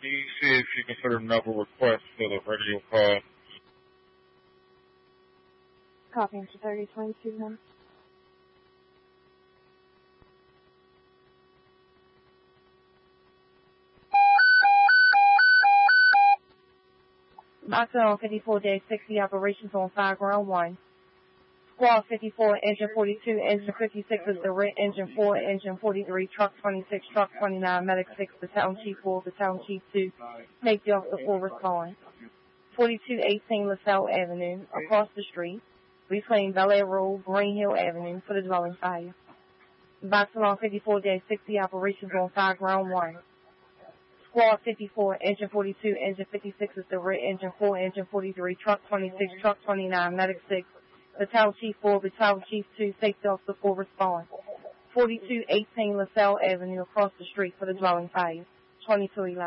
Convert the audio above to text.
Can you see if you can put another request for the radio call? Copy, Mr. 3022, him. Boxer on 54-60 operations on 5 ground 1. Squad 54, engine 42, engine 56 is the red, engine 4, engine 43, truck 26, truck 29, medic 6, battalion chief 4, battalion chief 2, make the officer 4 respond. 4218 LaSalle Avenue, across the street, reclaim Bel Air Road, Green Hill Avenue for the dwelling fire. Boxer on 54-60 operations on 5 ground 1. Squad 54, engine 42, engine 56 is the red, engine 4, engine 43, truck 26, truck 29, medic 6, battalion chief 4, battalion chief 2, safety officer 4 respond. 4218 LaSalle Avenue across the street for the dwelling fire. 2211.